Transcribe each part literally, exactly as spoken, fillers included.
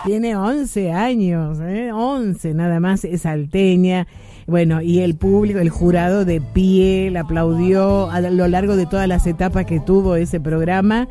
Tiene once años, ¿eh? once nada más, es salteña. Bueno, y el público, el jurado de pie, la aplaudió a lo largo de todas las etapas que tuvo ese programa.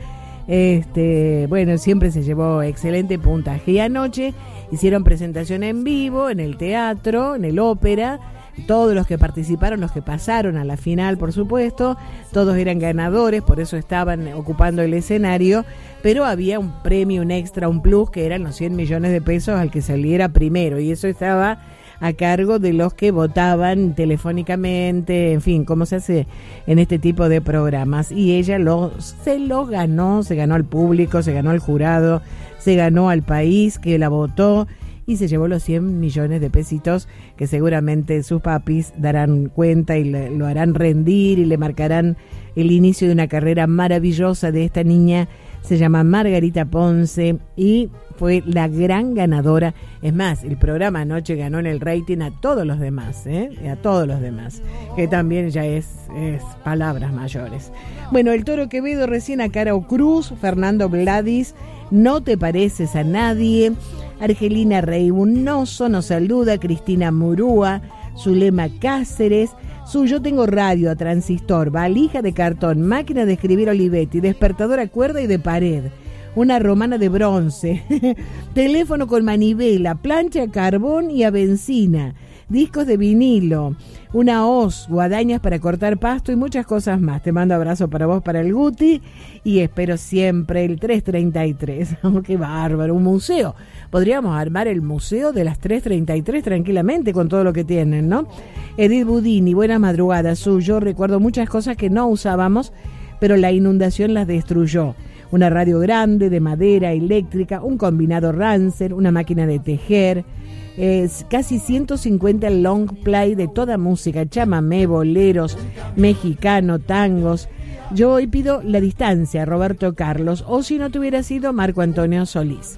Este, bueno, siempre se llevó excelente puntaje. Y anoche hicieron presentación en vivo en el teatro, en el ópera. Todos los que participaron, los que pasaron a la final, por supuesto, todos eran ganadores, por eso estaban ocupando el escenario, pero había un premio, un extra, un plus, que eran los cien millones de pesos al que saliera primero, y eso estaba a cargo de los que votaban telefónicamente, en fin, como se hace en este tipo de programas. Y ella lo, se lo ganó, se ganó al público, se ganó al jurado, se ganó al país que la votó, y se llevó los cien millones de pesitos que seguramente sus papis darán cuenta y le, lo harán rendir y le marcarán el inicio de una carrera maravillosa de esta niña. Se llama Margarita Ponce y fue la gran ganadora. Es más, el programa anoche ganó en el rating a todos los demás, ¿eh? A todos los demás, que también ya es, es palabras mayores. Bueno, el Toro Quevedo recién a Caro Cruz, Fernando Vladis, No te pareces a nadie, Argelina Reibunoso nos saluda, Cristina Murúa, Zulema Cáceres, su Yo tengo radio a transistor, valija de cartón, máquina de escribir Olivetti, despertador a cuerda y de pared, una romana de bronce, teléfono con manivela, plancha a carbón y a benzina, discos de vinilo, una hoz, guadañas para cortar pasto y muchas cosas más. Te mando abrazo para vos, para el Guti, y espero siempre el tres treinta y tres. Oh, qué bárbaro, un museo. Podríamos armar el museo de las tres treinta y tres tranquilamente con todo lo que tienen, ¿no? Edith Budini, buenas madrugadas. Yo recuerdo muchas cosas que no usábamos, pero la inundación las destruyó. Una radio grande de madera eléctrica, un combinado Rancer, una máquina de tejer, eh, casi ciento cincuenta long play de toda música, chamamé, boleros, mexicano, tangos. Yo hoy pido La distancia, Roberto Carlos, o si no te hubiera sido Marco Antonio Solís.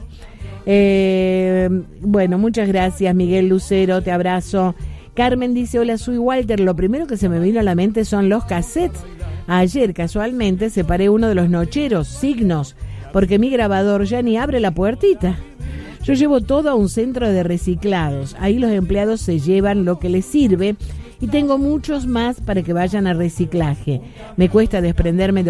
Eh, bueno, muchas gracias, Miguel Lucero, te abrazo. Carmen dice, hola, soy Walter, lo primero que se me vino a la mente son los cassettes. Ayer casualmente separé uno de los nocheros, Signos, porque mi grabador ya ni abre la puertita. Yo llevo todo a un centro de reciclados, ahí los empleados se llevan lo que les sirve y tengo muchos más para que vayan a reciclaje. Me cuesta desprenderme de